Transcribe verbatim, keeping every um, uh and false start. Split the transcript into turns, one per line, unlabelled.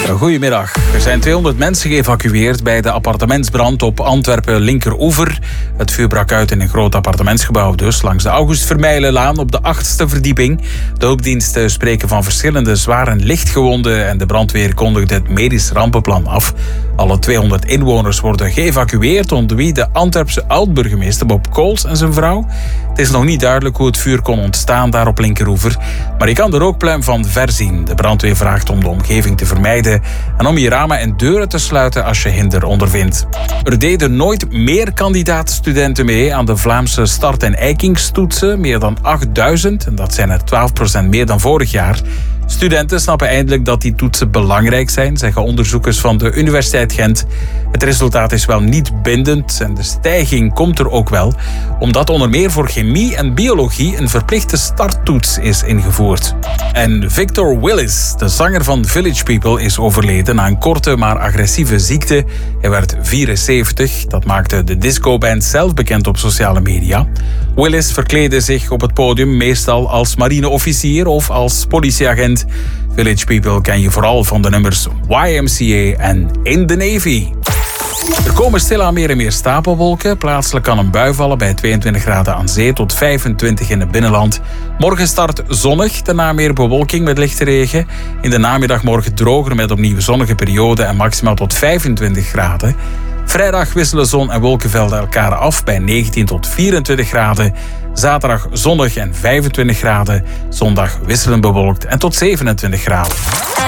Goedemiddag. Er zijn tweehonderd mensen geëvacueerd bij de appartementsbrand op Antwerpen-Linkeroever. Het vuur brak uit in een groot appartementsgebouw dus, langs de August Vermeijenlaan op de achtste verdieping. De hulpdiensten spreken van verschillende zwaar en lichtgewonden en de brandweer kondigde het medisch rampenplan af. Alle tweehonderd inwoners worden geëvacueerd, onder wie de Antwerpse oud-burgemeester Bob Kools en zijn vrouw. Het is nog niet duidelijk hoe het vuur kon ontstaan daar op Linkeroever, maar je kan de rookpluim van ver zien. De brandweer vraagt om de omgeving te vermijden en om je ramen en deuren te sluiten als je hinder ondervindt. Er deden nooit meer kandidaatstudenten mee aan de Vlaamse start- en eikingstoetsen, meer dan achtduizend, en dat zijn er twaalf procent meer dan vorig jaar. Studenten snappen eindelijk dat die toetsen belangrijk zijn, zeggen onderzoekers van de Universiteit Gent. Het resultaat is wel niet bindend en de stijging komt er ook wel, omdat onder meer voor chemie en biologie een verplichte starttoets is ingevoerd. En Victor Willis, de zanger van Village People, is overleden na een korte maar agressieve ziekte. Hij werd vierenzeventig, dat maakte de discoband zelf bekend op sociale media. Willis verkleedde zich op het podium meestal als marineofficier of als politieagent. Village People ken je vooral van de nummers Y M C A en In the Navy. Er komen stilaan meer en meer stapelwolken. Plaatselijk kan een bui vallen bij tweeëntwintig graden aan zee tot vijfentwintig in het binnenland. Morgen start zonnig, daarna meer bewolking met lichte regen. In de namiddag morgen droger met opnieuw zonnige periode en maximaal tot vijfentwintig graden. Vrijdag wisselen zon en wolkenvelden elkaar af bij negentien tot vierentwintig graden. Zaterdag zonnig en vijfentwintig graden. Zondag wisselend bewolkt en tot zevenentwintig graden.